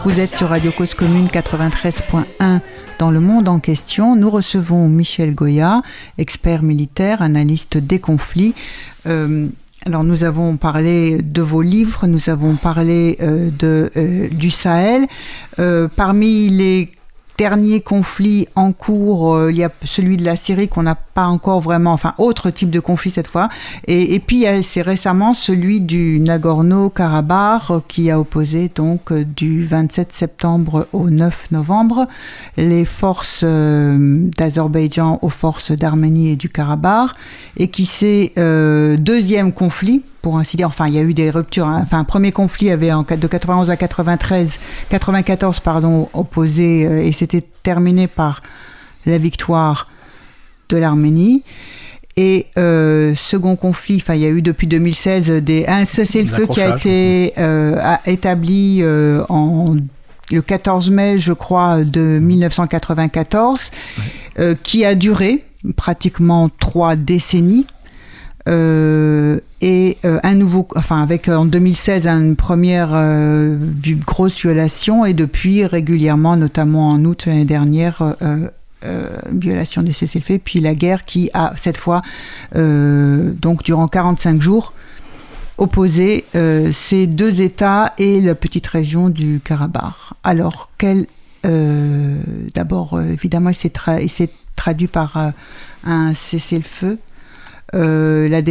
Vous êtes sur Radio Cause Commune 93.1 dans le monde en question. Nous recevons Michel Goya, expert militaire, analyste des conflits. Alors nous avons parlé de vos livres, nous avons parlé du Sahel. Parmi les derniers conflits en cours, il y a celui de la Syrie qu'on n'a pas encore vraiment, enfin autre type de conflit cette fois, et puis c'est récemment celui du Nagorno-Karabakh qui a opposé donc du 27 septembre au 9 novembre les forces d'Azerbaïdjan aux forces d'Arménie et du Karabakh, et qui c'est deuxième conflit pour ainsi dire. Enfin, il y a eu des ruptures. Hein. Enfin, un premier conflit avait de 91 à 94 opposé et c'était terminé par la victoire de l'Arménie. Et second conflit, enfin, il y a eu depuis 2016 un cessez-le-feu qui a été établi le 14 mai, je crois, de 1994, qui a duré pratiquement 3 décennies. Et un nouveau, enfin avec en 2016 une première grosse violation, et depuis régulièrement, notamment en août l'année dernière, violation des cessez-le-feu, puis la guerre qui a cette fois donc durant 45 jours opposé ces deux États et la petite région du Karabakh. Alors d'abord évidemment il s'est traduit par un cessez-le-feu. La